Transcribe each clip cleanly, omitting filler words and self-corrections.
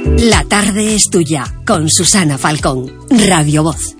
La tarde es tuya, con Susana Falcón, Radio Voz.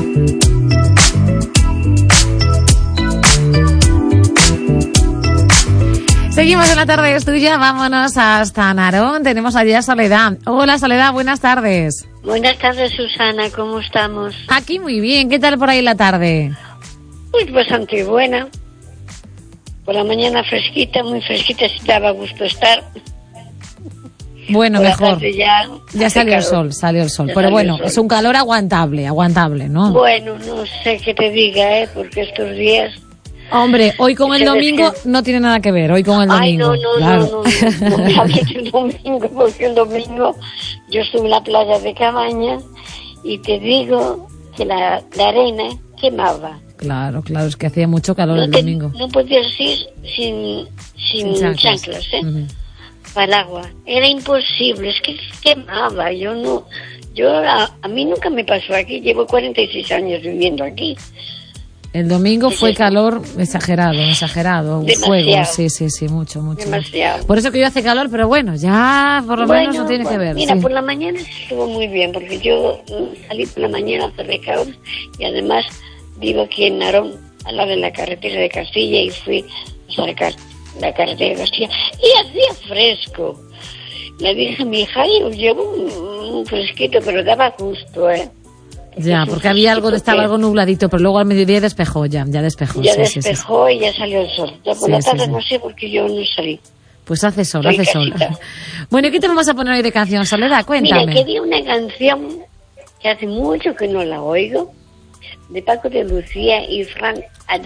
Seguimos en La tarde es tuya, vámonos hasta Narón. Tenemos allí a Soledad. Hola Soledad, buenas tardes. Buenas tardes, Susana, ¿cómo estamos? Aquí muy bien, ¿qué tal por ahí la tarde? Pues bastante buena. Por la mañana fresquita, muy fresquita, si daba gusto estar. Bueno, mejor. Ya salió el calor. salió el sol. Pero bueno, es un calor aguantable, ¿no? Bueno, no sé qué te diga, porque estos días... Hombre, hoy con el domingo no tiene nada que ver, hoy con el domingo. Ay, no me hables del domingo, porque el domingo yo estuve en la playa de Cabañas y te digo que la arena quemaba. Claro, es que hacía mucho calor el domingo. No podías ir sin chanclas, Uh-huh. Para el agua. Era imposible, es que quemaba. A mí nunca me pasó aquí, llevo 46 años viviendo aquí. El domingo fue calor exagerado, demasiado. Fuego, sí, mucho. Demasiado. Por eso que yo hace calor, pero bueno, ya por lo menos no tiene que ver. Mira, sí. por la mañana estuvo muy bien, porque yo salí por la mañana a hacer recados y además vivo aquí en Narón, al lado de la carretera de Castilla, y fui a sacar la carretera de Castilla y hacía fresco. Le dije a mi hija, yo llevo un fresquito, pero daba gusto, Ya, porque había estaba algo nubladito, pero luego al mediodía despejó, ya despejó. Ya despejó y ya salió el sol. Ya por la tarde no sé, porque yo no salí. Pues hace sol. Bueno, ¿y qué te vamos a poner hoy de canción, Soledad? Cuéntame. Mira, quería una canción que hace mucho que no la oigo, de Paco de Lucía y Frank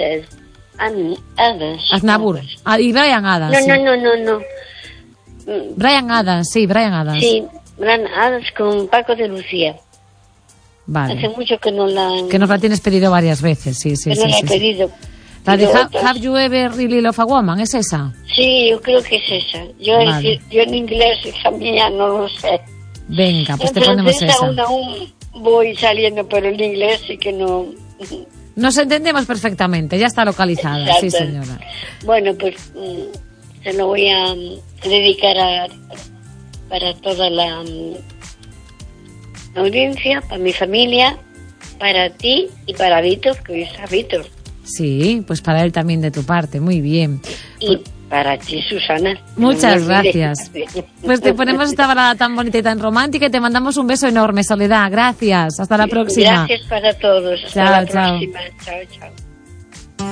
Aznavour. Y Brian Adams. No. Brian Adams. Sí, Brian Adams con Paco de Lucía. Vale. Hace mucho que no la... Que nos la tienes pedido varias veces, sí. Que no la he pedido. La de Have You Ever Really Loved a Woman, ¿es esa? Sí, yo creo que es esa. Yo en inglés, hija mía, no lo sé. Venga, pues te ponemos esa. Aún voy saliendo, pero el inglés sí que no... Nos entendemos perfectamente, ya está localizada. Exacto. Sí, señora. Bueno, pues se lo voy a dedicar para toda la audiencia, para mi familia, para ti y para Víctor, que hoy está Víctor. Sí, pues para él también de tu parte, muy bien. Y para ti, Susana. Muchas gracias. Pues te ponemos esta balada tan bonita y tan romántica y te mandamos un beso enorme, Soledad. Gracias, hasta la próxima. Gracias para todos. Hasta la próxima. Chao.